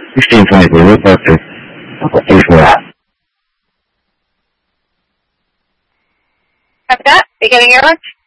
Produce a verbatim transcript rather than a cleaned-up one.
sixteen twenty-four, we'll talk to twenty-four. Copy that. Beginning your lunch.